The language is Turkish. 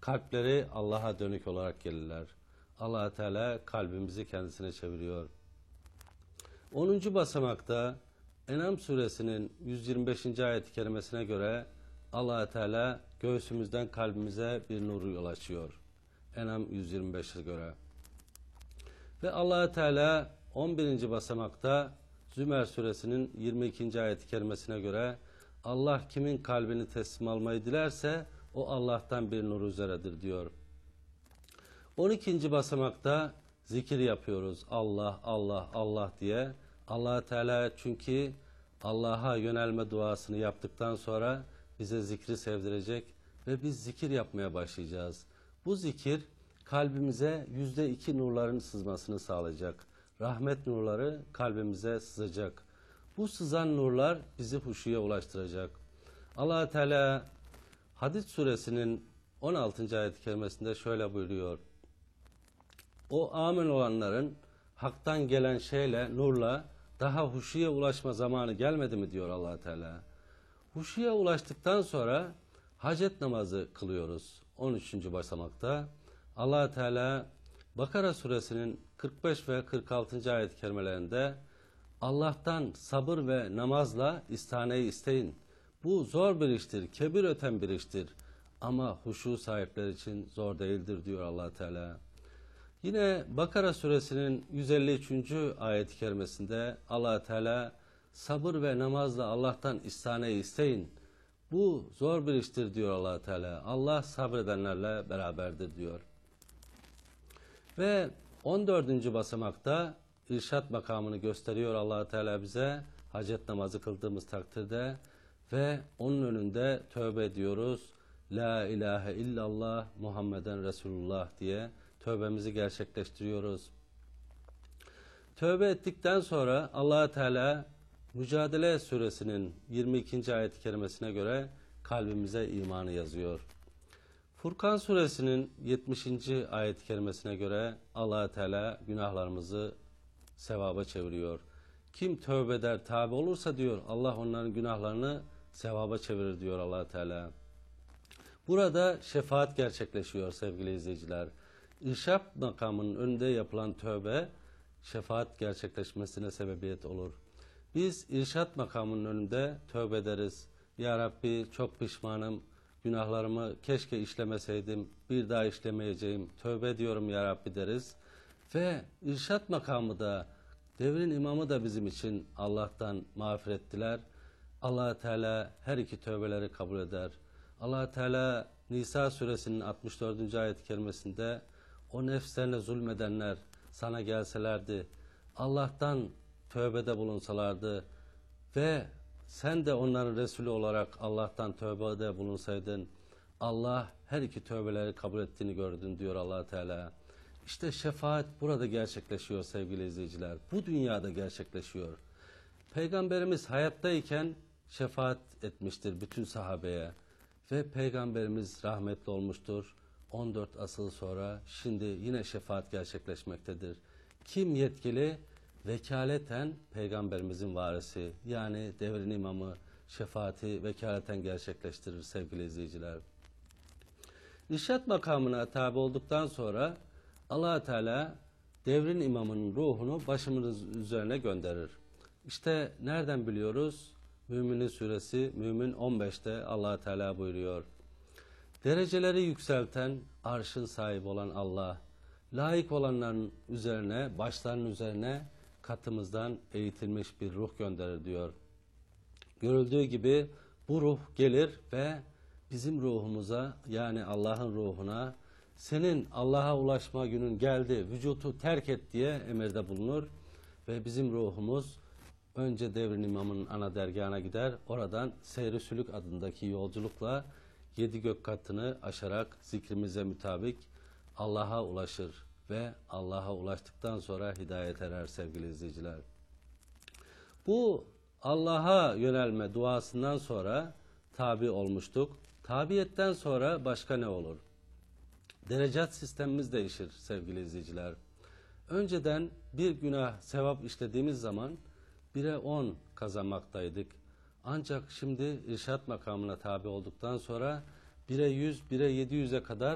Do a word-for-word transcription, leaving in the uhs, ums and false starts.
kalpleri Allah'a dönük olarak gelirler. Allah Teala kalbimizi kendisine çeviriyor. onuncu basamakta En'am suresinin yüz yirmi beşinci ayet-i kerimesine göre Allah Teala göğsümüzden kalbimize bir nur yol açıyor. En'am yüz yirmi beşe göre. Ve Allah Teala on birinci basamakta Zümer suresinin yirmi ikinci ayet-i kerimesine göre Allah kimin kalbini teslim almayı dilerse o Allah'tan bir nur üzeredir diyor. on ikinci basamakta zikir yapıyoruz. Allah, Allah, Allah diye. Allah Teala çünkü Allah'a yönelme duasını yaptıktan sonra bize zikri sevdirecek ve biz zikir yapmaya başlayacağız. Bu zikir kalbimize yüzde iki nurların sızmasını sağlayacak. Rahmet nurları kalbimize sızacak. Bu sızan nurlar bizi huşuya ulaştıracak. Allah Teala Hadid suresinin on altıncı ayet-i kerimesinde şöyle buyuruyor. O amin olanların haktan gelen şeyle, nurla daha huşuya ulaşma zamanı gelmedi mi diyor Allah Teala. Huşuya ulaştıktan sonra hacet namazı kılıyoruz. on üçüncü basamakta Allah Teala Bakara suresinin kırk beş ve kırk altıncı ayet-i kerimelerinde Allah'tan sabır ve namazla istaneyi isteyin. Bu zor bir iştir, kebir öten bir iştir. Ama huşu sahipleri için zor değildir diyor Allah Teala. Yine Bakara suresinin yüz elli üçüncü ayet-i kerimesinde Allah Teala sabır ve namazla Allah'tan istaneyi isteyin. Bu zor bir iştir diyor Allah Teala. Allah sabredenlerle beraberdir diyor. Ve on dördüncü basamakta irşat makamını gösteriyor Allah Teala bize hacet namazı kıldığımız takdirde ve onun önünde tövbe ediyoruz. La ilahe illallah Muhammeden Resulullah diye tövbemizi gerçekleştiriyoruz. Tövbe ettikten sonra Allah Teala Mücadele suresinin yirmi ikinci ayet-i kerimesine göre kalbimize imanı yazıyor. Furkan suresinin yetmişinci ayet-i kerimesine göre Allah Teala günahlarımızı sevaba çeviriyor. Kim tövbe eder, tâbe olursa diyor Allah onların günahlarını sevaba çevirir diyor Allah Teala. Burada şefaat gerçekleşiyor sevgili izleyiciler. İrşad makamının önünde yapılan tövbe şefaat gerçekleşmesine sebebiyet olur. Biz irşad makamının önünde tövbe ederiz. Ya Rabbi çok pişmanım, günahlarımı keşke işlemeseydim, bir daha işlemeyeceğim, tövbe ediyorum ya Rabbi deriz. Ve irşad makamı da, devrin imamı da bizim için Allah'tan mağfiret diler. Allah Teala her iki tövbeleri kabul eder. Allah Teala Nisa suresinin altmış dördüncü ayet-i kerimesinde o nefslerine zulmedenler sana gelselerdi, Allah'tan tövbede bulunsalardı ve sen de onların Resulü olarak Allah'tan tövbede bulunsaydın, Allah her iki tövbeleri kabul ettiğini gördün diyor Allah Teala. İşte şefaat burada gerçekleşiyor sevgili izleyiciler. Bu dünyada gerçekleşiyor. Peygamberimiz hayattayken şefaat etmiştir bütün sahabeye ve Peygamberimiz rahmetli olmuştur. on dört asıl sonra şimdi yine şefaat gerçekleşmektedir. Kim yetkili? Vekaleten Peygamberimizin varisi yani devrin imamı şefaati vekaleten gerçekleştirir sevgili izleyiciler. İrşad makamına tabi olduktan sonra Allah Teala devrin imamının ruhunu başımız üzerine gönderir. İşte nereden biliyoruz? Müminin suresi Mümin on beşte Allah Teala buyuruyor. Dereceleri yükselten arşın sahibi olan Allah, layık olanların üzerine, başlarının üzerine katımızdan eğitilmiş bir ruh gönderir diyor. Görüldüğü gibi bu ruh gelir ve bizim ruhumuza yani Allah'ın ruhuna senin Allah'a ulaşma günün geldi, vücutu terk et diye emirde bulunur ve bizim ruhumuz önce devrin imamının ana dergahına gider. Oradan Seyr-i Sülük adındaki yolculukla yedi gök katını aşarak zikrimize mutabık Allah'a ulaşır ve Allah'a ulaştıktan sonra hidayet erer sevgili izleyiciler. Bu Allah'a yönelme duasından sonra tabi olmuştuk. Tabiyetten sonra başka ne olur? Derecat sistemimiz değişir sevgili izleyiciler. Önceden bir günah sevap işlediğimiz zaman bire on kazanmaktaydık. Ancak şimdi irşad makamına tabi olduktan sonra bire yüz, bire yedi yüze kadar